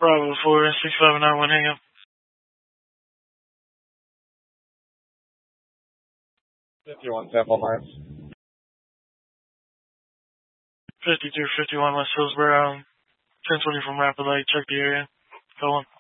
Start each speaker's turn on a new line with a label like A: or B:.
A: Bravo 46591, hang up.
B: 51 sample marks.
A: 5251 West Hillsborough, 1020 from Rapid Light, check the area. Go on.